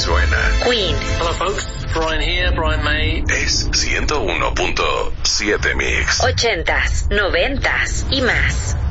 suena. Queen. Hello folks, Brian here, Brian May. Es 101.7 Mix. 80s, 90s y más.